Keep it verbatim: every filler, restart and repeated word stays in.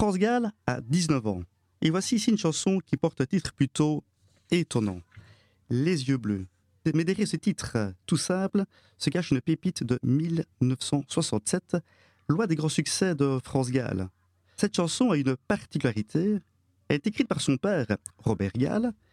France Gall a dix-neuf ans. Et voici ici une chanson qui porte un titre plutôt étonnant. Les yeux bleus. Mais derrière ce titre tout simple se cache une pépite de mille neuf cent soixante-sept, loin des grands succès de France Gall. Cette chanson a une particularité. Elle est écrite par son père, Robert Gall,